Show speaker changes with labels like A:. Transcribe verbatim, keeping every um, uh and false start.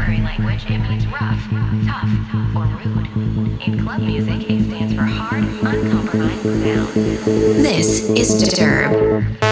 A: contemporary language, it means rough, tough, or rude. In club music, it stands for hard, uncompromised sound. This is Disturb.